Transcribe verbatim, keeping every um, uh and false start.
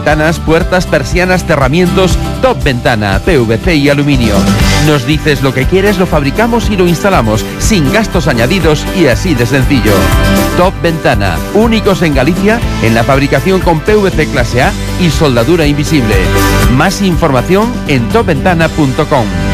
ventanas, puertas, persianas, cerramientos. Top Ventana, P V C y aluminio. Nos dices lo que quieres, lo fabricamos y lo instalamos, sin gastos añadidos y así de sencillo. Top Ventana, únicos en Galicia en la fabricación con P V C clase A y soldadura invisible. Más información en top ventana punto com.